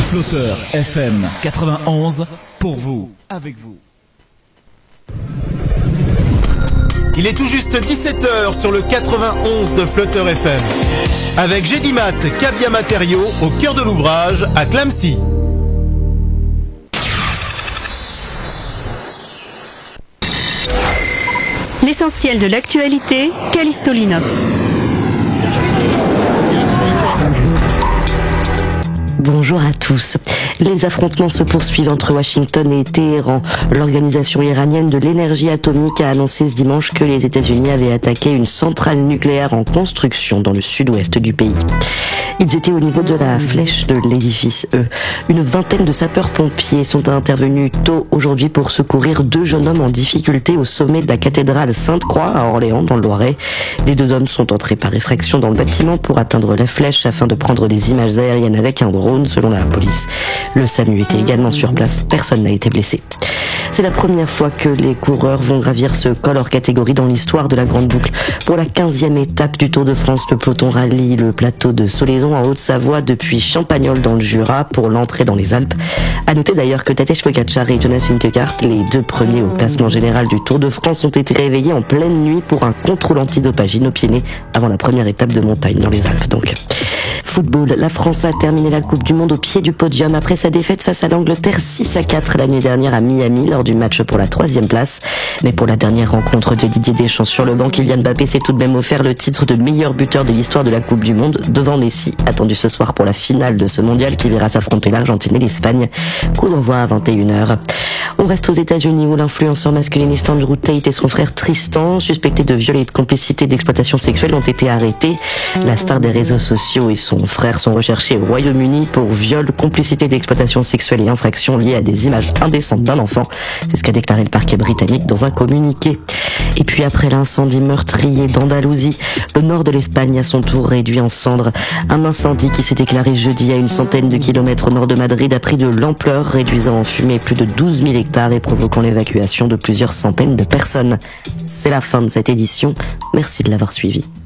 Flotteur FM 91, pour vous, avec vous. Il est tout juste 17h sur le 91 de Flotteur FM. Avec Gédimat, Cabia Matériaux, au cœur de l'ouvrage, à Clamecy. L'essentiel de l'actualité, Callisto Linov. Bonjour à tous. Les affrontements se poursuivent entre Washington et Téhéran. L'organisation iranienne de l'énergie atomique a annoncé ce dimanche que les États-Unis avaient attaqué une centrale nucléaire en construction dans le sud-ouest du pays. Ils étaient au niveau de la flèche de l'édifice E. Une vingtaine de sapeurs-pompiers sont intervenus tôt aujourd'hui pour secourir 2 jeunes hommes en difficulté au sommet de la cathédrale Sainte-Croix à Orléans dans le Loiret. Les 2 hommes sont entrés par effraction dans le bâtiment pour atteindre la flèche afin de prendre des images aériennes avec un drone selon la police. Le SAMU était également sur place, personne n'a été blessé. C'est la première fois que les coureurs vont gravir ce col hors catégorie dans l'histoire de la Grande Boucle. Pour la 15e étape du Tour de France, le peloton rallie le plateau de Solaison en Haute-Savoie depuis Champagnole dans le Jura pour l'entrée dans les Alpes. À noter d'ailleurs que Tadej Pogačar et Jonas Vingegaard, les 2 premiers au classement général du Tour de France, ont été réveillés en pleine nuit pour un contrôle antidopage inopiné avant la première étape de montagne dans les Alpes donc. Football, la France a terminé la Coupe du Monde au pied du podium après sa défaite face à l'Angleterre 6-4 la nuit dernière à Miami lors du match pour la 3e place. Mais pour la dernière rencontre de Didier Deschamps sur le banc, Kylian Mbappé s'est tout de même offert le titre de meilleur buteur de l'histoire de la Coupe du Monde devant Messi, attendu ce soir pour la finale de ce mondial qui verra s'affronter l'Argentine et l'Espagne. Coup d'envoi à 21h. On reste aux États-Unis où l'influenceur masculiniste Andrew Tate et son frère Tristan, suspectés de viol et de complicité d'exploitation sexuelle, ont été arrêtés. La star des réseaux sociaux et son frère sont recherchés au Royaume-Uni pour viol, complicité d'exploitation sexuelle et infraction liées à des images indécentes d'un enfant. C'est ce qu'a déclaré le parquet britannique dans un communiqué. Et puis après l'incendie meurtrier d'Andalousie, le nord de l'Espagne à son tour réduit en cendres. Un incendie qui s'est déclaré jeudi à une centaine de kilomètres au nord de Madrid a pris de l'ampleur, réduisant en fumée plus de 12 000 hectares et provoquant l'évacuation de plusieurs centaines de personnes. C'est la fin de cette édition. Merci de l'avoir suivi.